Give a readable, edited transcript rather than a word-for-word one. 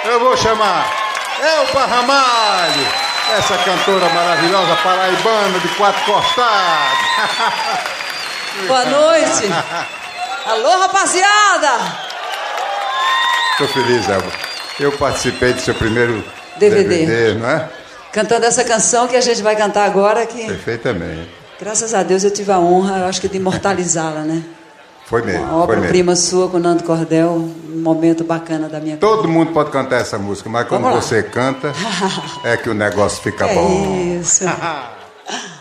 Eu vou chamar Elba Ramalho, essa cantora maravilhosa paraibana de quatro costados. Boa noite. Alô, rapaziada. Tô feliz, Elba. Eu participei do seu primeiro DVD, não é? Cantando essa canção que a gente vai cantar agora. Que, perfeitamente. graças a Deus eu tive a honra, eu acho que de imortalizá-la, né? Foi mesmo. Uma obra-prima sua com o Nando Cordel, um momento bacana da minha vida. Todo mundo pode cantar essa música, mas quando você canta, é que o negócio fica bom. Isso.